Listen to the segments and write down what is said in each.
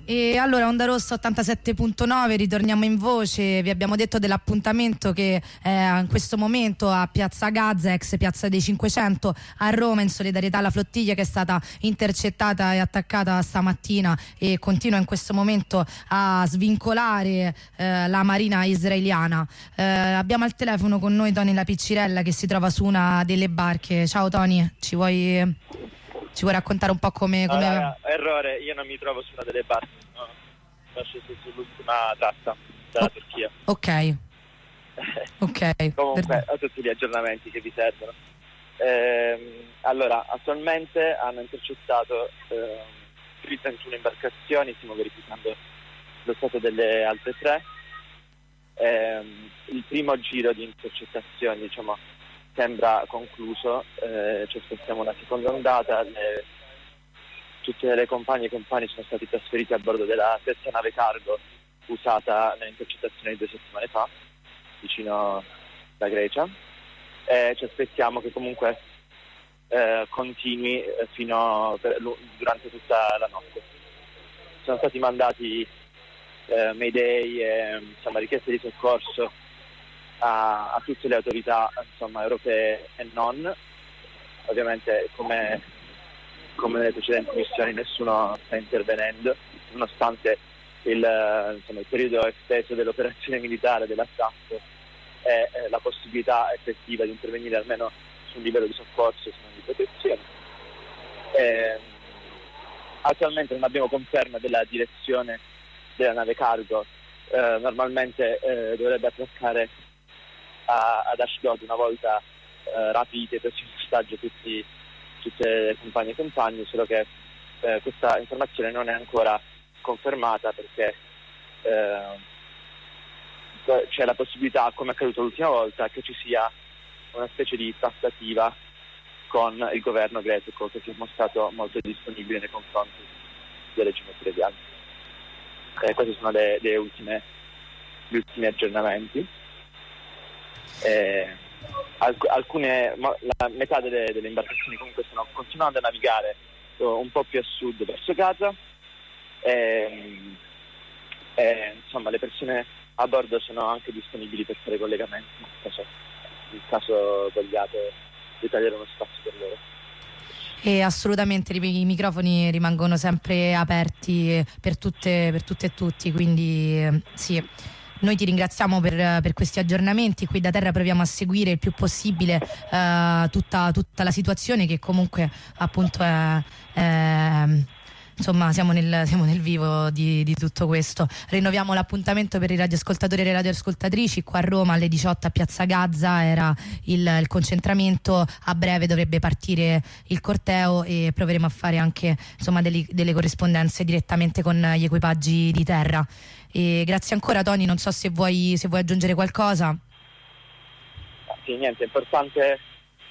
E allora Onda Rossa 87.9, ritorniamo in voce. Vi abbiamo detto dell'appuntamento che in questo momento a Piazza Gazza, ex Piazza dei 500 a Roma, in solidarietà alla flottiglia che è stata intercettata e attaccata stamattina e continua in questo momento a svincolare la marina israeliana. Abbiamo al telefono con noi Tony La Piccirella, che si trova su una delle barche. Ciao Tony, ci vuoi raccontare un po' come... Errore, io non mi trovo su una delle barche, no? Sono sceso sull'ultima tratta dalla Turchia. Ok. Comunque ho tutti gli aggiornamenti che vi servono. Allora, attualmente hanno intercettato più di 31 imbarcazioni, stiamo verificando lo stato delle altre 3. Il primo giro di intercettazioni, diciamo, sembra concluso, ci aspettiamo una seconda ondata. Tutte le compagne e compagni sono stati trasferiti a bordo della stessa nave cargo usata nelle intercettazioni di 2 settimane fa, vicino alla Grecia, e ci aspettiamo che comunque continui durante tutta la notte. Sono stati mandati mayday e richieste di soccorso a tutte le autorità europee e non. Ovviamente come nelle precedenti missioni nessuno sta intervenendo, nonostante il periodo esteso dell'operazione militare dell'attacco e la possibilità effettiva di intervenire almeno su un livello di soccorso se non di protezione. Attualmente non abbiamo conferma della direzione della nave cargo. Normalmente dovrebbe attraccare ad Ashdod una volta rapite e presi in ostaggio tutte le compagne e compagni, solo che questa informazione non è ancora confermata perché c'è la possibilità, come è accaduto l'ultima volta, che ci sia una specie di trattativa con il governo greco, che si è mostrato molto disponibile nei confronti del regime israeliano. Questi sono gli ultimi aggiornamenti. La metà delle imbarcazioni comunque stanno continuando a navigare un po' più a sud verso Gaza le persone a bordo sono anche disponibili per fare collegamenti nel caso vogliate dettagliare uno spazio per loro. E assolutamente i microfoni rimangono sempre aperti per tutte e tutti, quindi sì. Noi ti ringraziamo per questi aggiornamenti. Qui da terra proviamo a seguire il più possibile tutta la situazione, che comunque appunto siamo nel vivo di tutto questo. Rinnoviamo l'appuntamento per i radioascoltatori e le radioascoltatrici. Qua a Roma alle 18 a Piazza Gazza era il concentramento. A breve dovrebbe partire il corteo e proveremo a fare anche delle corrispondenze direttamente con gli equipaggi di terra. E grazie ancora Tony, non so se vuoi aggiungere qualcosa. Sì, niente, è importante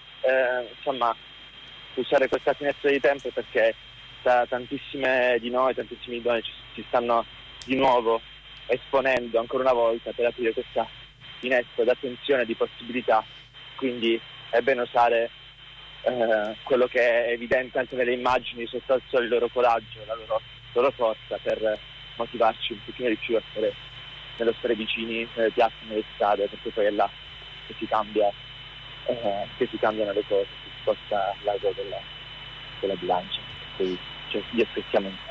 usare questa finestra di tempo, perché tantissimi di noi ci stanno di nuovo esponendo ancora una volta per aprire questa finestra d'attenzione, di possibilità. Quindi è bene usare quello che è evidente anche nelle immagini sotto al sole, il loro coraggio, la loro forza, per motivarci un pochino di più a stare vicini nelle piazze, nelle strade, perché poi è là che si cambiano le cose, si sposta l'ago della bilancia. Quindi vi aspettiamo